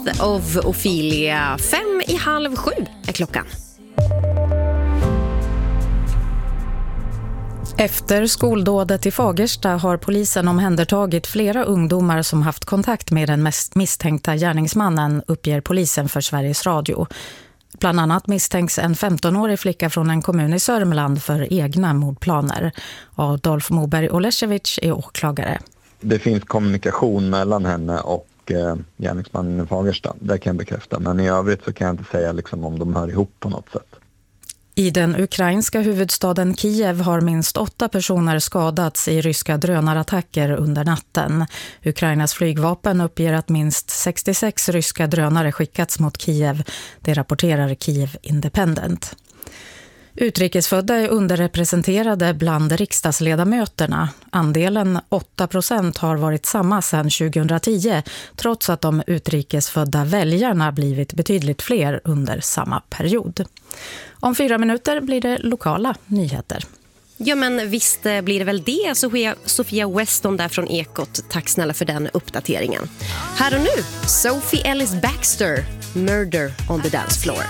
of Ophelia. 6:55 är klockan. Efter skoldådet i Fagersta har polisen omhändertagit flera ungdomar som haft kontakt med den misstänkta gärningsmannen, uppger polisen för Sveriges Radio. Bland annat misstänks en 15-årig flicka från en kommun i Sörmland för egna mordplaner. Adolf Moberg Oleszewicz är åklagare. Det finns kommunikation mellan henne och gärningsmannen i Fagersta, det kan jag bekräfta. Men i övrigt så kan jag inte säga om de hör ihop på något sätt. I den ukrainska huvudstaden Kiev har minst 8 personer skadats i ryska drönarattacker under natten. Ukrainas flygvapen uppger att minst 66 ryska drönare skickats mot Kiev. Det rapporterar Kiev Independent. Utrikesfödda är underrepresenterade bland riksdagsledamöterna. Andelen 8% har varit samma sedan 2010, trots att de utrikesfödda väljarna blivit betydligt fler under samma period. Om 4 minuter blir det lokala nyheter. Ja, men visst blir det väl det. Sofia Weston där från Ekot. Tack snälla för den uppdateringen. Här och nu, Sophie Ellis-Bextor, Murder on the Dance Floor.